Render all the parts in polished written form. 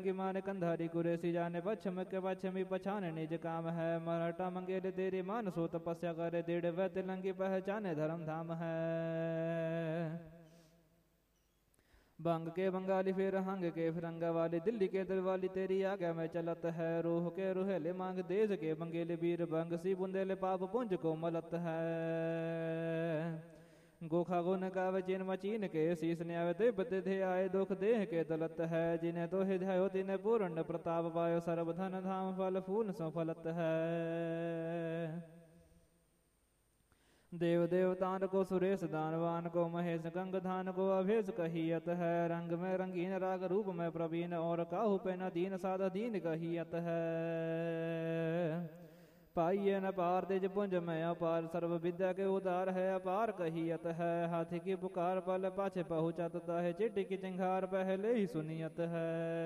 की मान कंधारी कुरेसी जाने पश्चिम के पश्चिमी पछाने निज काम है मराठा मंगेले तेरी मान सो तपस्या करे देड़ वह तिलंगी पहचाने धर्म धाम है बंग के बंगाली फिर हंग के फिरंगा वाली दिल्ली के दिल वाली तेरी आगे में चलत है रूह के रूहेले मांग देश के बंगेले वीर बंग सी बुंदेले पाप पुंज को मलत है गोखा गुन गावे चिन मचीन के शीस न्यावे तिब्बत थे आए दुख देह के दलत है जिन्हें तो हिधायो तिन्हें पूर्ण प्रताप पायो सर्वधन धाम फल फूल सो फलत है देव देवतान को सुरेश दानवान को महेश गंगधान को अभेज कहियत है रंग में रंगीन राग रूप में प्रवीण और काहू पे न दीन साधा दीन कहियत है पाइये न पार तेज पुंज में अपार सर्व विद्या के उदार है अपार कहियत है हाथी की पुकार पल पाछे पहुँचत है चिट्टी की चिंगार पहले ही सुनियत है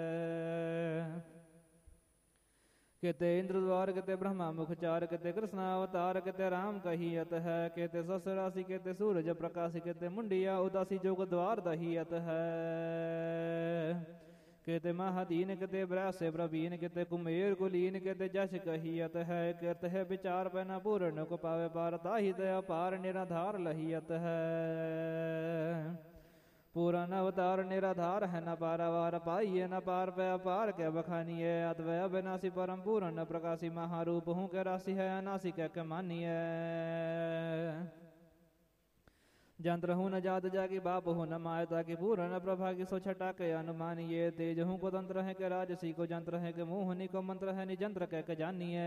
केते इंद्र द्वार केते ब्रह्मा मुख चार केते कृष्ण अवतार केते राम कहियत है केते सस राशि केते सूरज प्रकाश केते मुंडिया उदासी जोग द्वार दहियत है केते महादीन केते ब्रासे प्रवीण केते कुमेर कुलीन केते जश कहियत है कहते है विचार पैना पूर्ण को पावे पार ताहि दया पार निराधार लहियत है पूर्ण अवतार निराधार है न पारावार पाइये न पार पे अपार के बखानिये अद्वय अविनाशी परम पूर्ण प्रकाशी महारूप हूँ के राशि है अनासी के मानिये जंत्र हूँ न जात जाकी बाप हूँ न मायता की पूर्ण प्रभा की सो छटा के अनुमानिये तेज हूँ को तंत्र है के राजसी को जंत्र है के मोहनी को मंत्र है निजंत्र के जानिये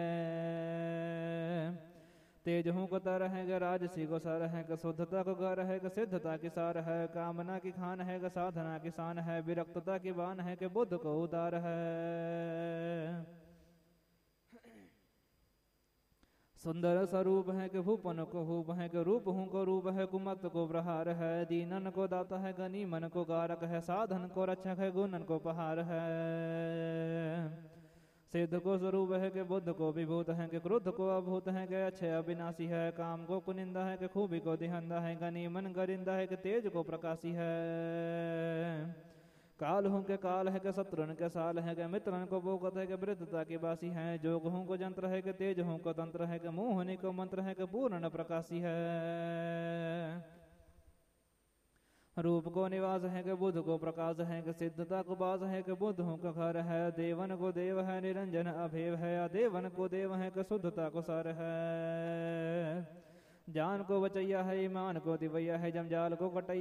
तेज हूँ को तर है ग राजसी को सर है ग शुद्धता को घर है ग सिद्धता की सार है कामना की खान है ग साधना की शान है विरक्तता की बान है कि बुद्ध को उदार है सुंदर स्वरूप है कि भूपन को हूप है कि रूप हूँ को रूप है कुमत को प्रहार है दीनन को दाता है गनी मन को कारक है साधन को रक्षक है गुणन को पहार है सिद्ध को स्वरूप है कि बुद्ध को विभूत है कि क्रोध को अभूत है कि अच्छे अविनाशी है काम को कुनिंदा है कि खूबी को दिहंदा है गनी मन गरिंदा है कि तेज को प्रकाशी है काल हूँ के काल है कि शत्रुन के साल है कि मित्रन को बोगत है कि वृद्धता की बासी है जोग हूँ को जंत्र है कि तेज हूँ को तंत्र है कि मोहनी को मंत्र है कि पूर्ण प्रकाशी है रूप को निवास है कि बुद्ध को प्रकाश है कि सिद्धता को बास है कि बुद्ध हूँ का घर है देवन को देव है निरंजन अभेव है अदेवन को देव है कि शुद्धता को सर है जान को बचैया है ईमान को दिवैया है जमजाल को कटैया